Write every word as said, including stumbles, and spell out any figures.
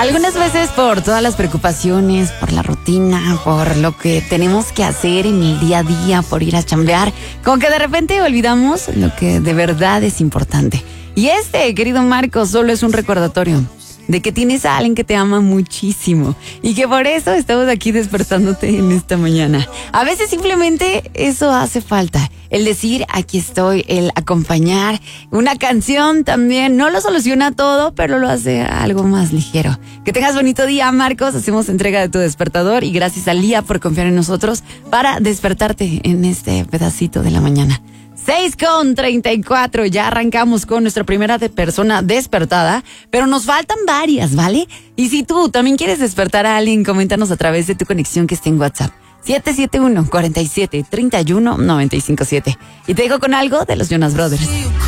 Algunas veces por todas las preocupaciones, por la rutina, por lo que tenemos que hacer en el día a día, por ir a chambear, como que de repente olvidamos lo que de verdad es importante. Y este, querido Marco, solo es un recordatorio de que tienes a alguien que te ama muchísimo y que por eso estamos aquí despertándote en esta mañana. A veces simplemente eso hace falta, el decir aquí estoy, el acompañar. Una canción también no lo soluciona todo, pero lo hace algo más ligero. Que tengas bonito día, Marcos. Hacemos entrega de tu despertador y gracias a Lía por confiar en nosotros para despertarte en este pedacito de la mañana. seis con treinta y cuatro, ya arrancamos con nuestra primera de persona despertada, pero nos faltan varias, ¿vale? Y si tú también quieres despertar a alguien, coméntanos a través de tu conexión que esté en WhatsApp. siete siete uno, cuatro siete, tres uno, nueve cinco siete. Y te dejo con algo de los Jonas Brothers.